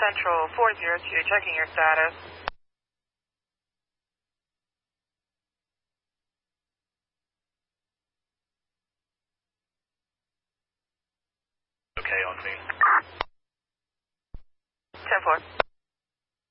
Central 402, checking your status. Okay on me. 10-4.